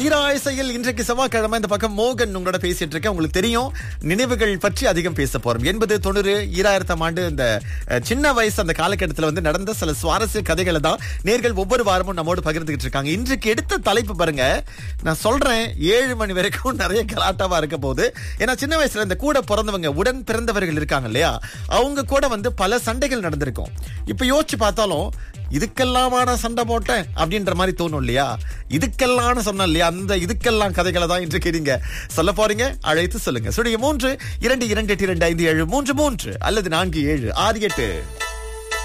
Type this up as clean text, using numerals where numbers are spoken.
ஈராயிசையில் இன்றைக்கு செவ்வாய்க்கிழமை இந்த பக்கம் மோகன் உங்களோட பேசிட்டு இருக்கேன். உங்களுக்கு தெரியும், நினைவுகள் பற்றி அதிகம் பேச போறோம். 80, 90, 2000 ஆண்டு இந்த சின்ன வயசு அந்த காலகட்டத்தில் வந்து நடந்த சில சுவாரஸ்ய கதைகளை தான் நேர்கள் ஒவ்வொரு வாரமும் நம்மோடு பகிர்ந்துகிட்டு இருக்காங்க. இன்றைக்கு எடுத்த தலைப்பு பாருங்க, நான் சொல்றேன் 7 மணி வரைக்கும் நிறைய கலாட்டாவா இருக்க போகுது. ஏன்னா சின்ன வயசுல இந்த கூட பிறந்தவங்க, உடன் பிறந்தவர்கள் இருக்காங்க இல்லையா, அவங்க கூட வந்து பல சண்டைகள் நடந்திருக்கும். இப்ப யோசிச்சு பார்த்தாலும் இதுக்கெல்லாமான சண்டை போட்டேன் அப்படின்ற மாதிரி தோணும் இல்லையா? இதுக்கெல்லாம் சொன்ன இல்லையா, அந்த இதுக்கெல்லாம் கதைகளை தான் இன்றைக்கு நீங்க சொல்ல போறீங்க. அழைத்து சொல்லுங்க. 3 2 2 8 2 5 7 3 3 அல்லது 4 7 6 8.